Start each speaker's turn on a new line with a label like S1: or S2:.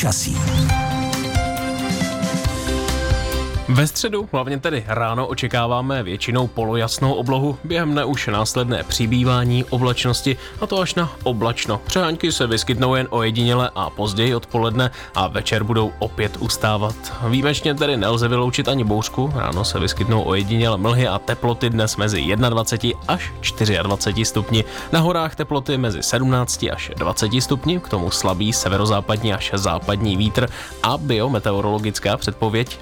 S1: Počasí.
S2: Ve středu, hlavně tedy ráno, očekáváme většinou polojasnou oblohu, během dne už následné přibývání oblačnosti, a to až na oblačno. Přehánky se vyskytnou jen ojediněle a později odpoledne a večer budou opět ustávat. Výjimečně tedy nelze vyloučit ani bouřku, ráno se vyskytnou ojediněle mlhy a teploty dnes mezi 21 až 24 stupni. Na horách teploty mezi 17 až 20 stupni, k tomu slabý severozápadní až západní vítr a biometeorologická předpověď